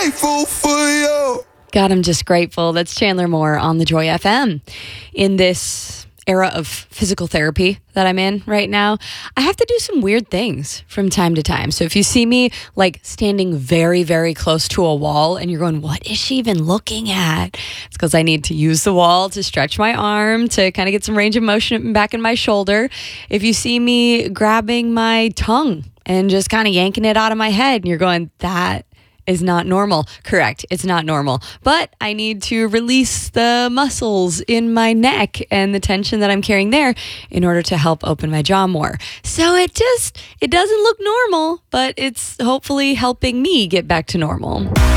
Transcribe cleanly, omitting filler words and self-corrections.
grateful for you. God, I'm just grateful. That's Chandler Moore on the Joy FM. In this era of physical therapy that I'm in right now, I have to do some weird things from time to time. So if you see me like standing very, very close to a wall and you're going, what is she even looking at? It's because I need to use the wall to stretch my arm to kind of get some range of motion back in my shoulder. If you see me grabbing my tongue and just kind of yanking it out of my head and you're going, that is not normal. Correct. It's not normal. But I need to release the muscles in my neck and the tension that I'm carrying there in order to help open my jaw more. So it doesn't look normal, but it's hopefully helping me get back to normal.